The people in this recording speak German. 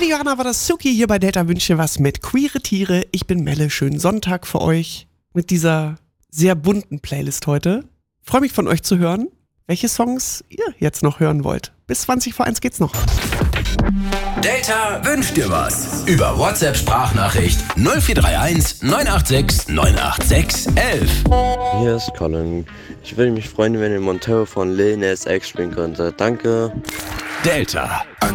Lady Johanna war das Suki hier bei Delta Wünsche was mit Queere Tiere. Ich bin Melle, schönen Sonntag für euch mit dieser sehr bunten Playlist heute. Freue mich von euch zu hören, welche Songs ihr jetzt noch hören wollt. Bis 20 vor 1 geht's noch. Delta wünscht dir was. Über WhatsApp-Sprachnachricht 0431 986 986 11. Hier ist Colin. Ich würde mich freuen, wenn ihr Montero von Lil Nas X spielen könntet. Danke. Delta.